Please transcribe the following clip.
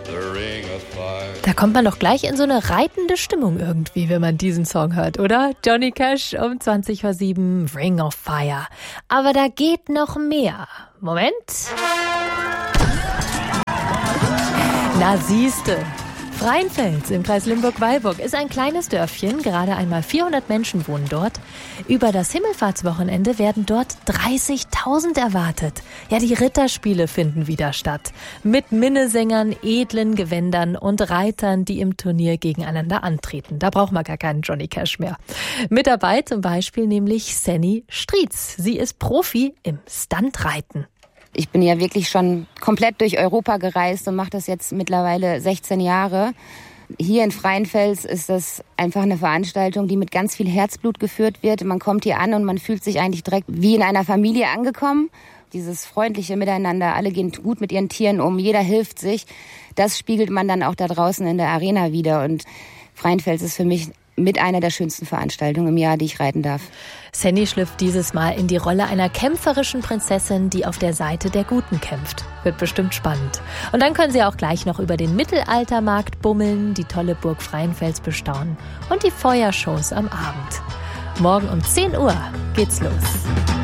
Da kommt man doch gleich in so eine reitende Stimmung irgendwie, wenn man diesen Song hört, oder? Johnny Cash um 20:07, Ring of Fire. Aber da geht noch mehr. Moment. Na siehste. Freienfels im Kreis Limburg-Weilburg ist ein kleines Dörfchen, gerade einmal 400 Menschen wohnen dort. Über das Himmelfahrtswochenende werden dort 30.000 erwartet. Ja, die Ritterspiele finden wieder statt. Mit Minnesängern, edlen Gewändern und Reitern, die im Turnier gegeneinander antreten. Da braucht man gar keinen Johnny Cash mehr. Mit dabei zum Beispiel nämlich Sanny Strietz. Sie ist Profi im Stuntreiten. Ich bin ja wirklich schon komplett durch Europa gereist und mache das jetzt mittlerweile 16 Jahre. Hier in Freienfels ist das einfach eine Veranstaltung, die mit ganz viel Herzblut geführt wird. Man kommt hier an und man fühlt sich eigentlich direkt wie in einer Familie angekommen. Dieses freundliche Miteinander, alle gehen gut mit ihren Tieren um, jeder hilft sich. Das spiegelt man dann auch da draußen in der Arena wieder. Und Freienfels ist für mich mit einer der schönsten Veranstaltungen im Jahr, die ich reiten darf. Sanny schlüpft dieses Mal in die Rolle einer kämpferischen Prinzessin, die auf der Seite der Guten kämpft. Wird bestimmt spannend. Und dann können Sie auch gleich noch über den Mittelaltermarkt bummeln, die tolle Burg Freienfels bestaunen und die Feuershows am Abend. Morgen um 10 Uhr geht's los.